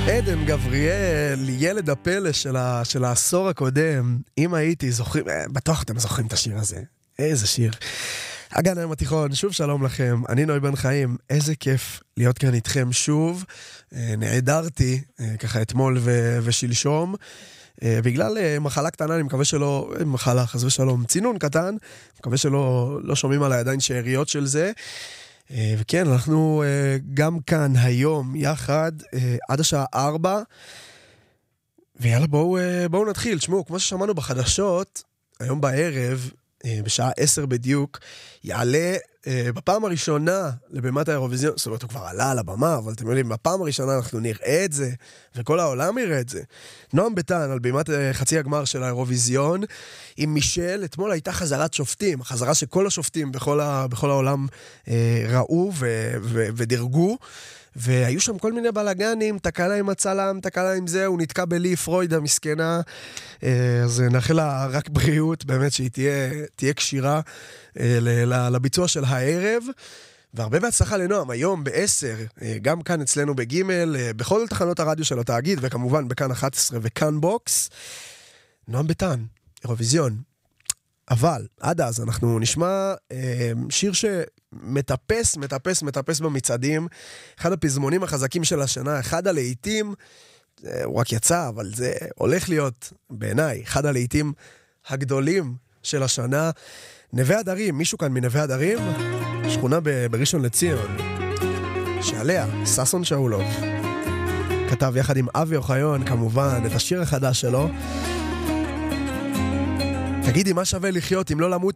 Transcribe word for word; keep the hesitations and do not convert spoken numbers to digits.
עדן גבריאל, ילד הפלא של, ה, של העשור הקודם. אם הייתי זוכרים, בטוח אתם זוכרים את השיר הזה. איזה שיר. הגן היום התיכון, שוב שלום לכם, אני נוי בן חיים, איזה כיף להיות כאן איתכם שוב. נעדרתי ככה אתמול ו- ושלשום, בגלל מחלה קטנה, אני מקווה שלא, מחלה חס ושלום, צינון קטן, מקווה שלא לא שומעים על הידיים שאריות של זה. וכן, אנחנו גם כאן היום יחד עד השעה ארבע, ויאללה בואו, בואו נתחיל. תשמעו, כמו ששמענו בחדשות, היום בערב, בשעה עשר בדיוק, יעלה בפעם הראשונה לבימת האירוויזיון, זאת אומרת הוא כבר עלה על הבמה, אבל אתם יודעים, בפעם הראשונה אנחנו נראה את זה, וכל העולם יראה את זה. נועם ביטן על בימת חצי הגמר של האירוויזיון, עם מישל, אתמול הייתה חזרת שופטים, חזרה שכל השופטים בכל, ה, בכל העולם אה, ראו ו, ו, ודרגו, והיו שם כל מיני בלגנים, תקלה עם הצלם, תקלה עם זה, הוא נתקע בלי פרויד המסכנה, אז נאחל לה רק בריאות, באמת שהיא תהיה, תהיה קשירה לביצוע של הערב, והרבה בהצלחה לנועם, היום בעשר, גם כאן אצלנו בגימל, בכל תחנות הרדיו של התאגיד, וכמובן בכאן אחת עשרה וכאן בוקס, נועם ביטן, אירוויזיון. אבל עד אז אנחנו נשמע אה, שיר שמטפס, מטפס, מטפס במצעדים, אחד הפזמונים החזקים של השנה, אחד הלהיטים, אה, הוא רק יצא, אבל זה הולך להיות בעיניי, אחד הלהיטים הגדולים של השנה, נווה הדרים, מישהו כאן מנווה הדרים, שכונה ב- בראשון לציון, שעליה ססון שאולוב, כתב יחד עם אבי אוחיון כמובן את השיר החדש שלו, תגידי, מה שווה לחיות אם לא למות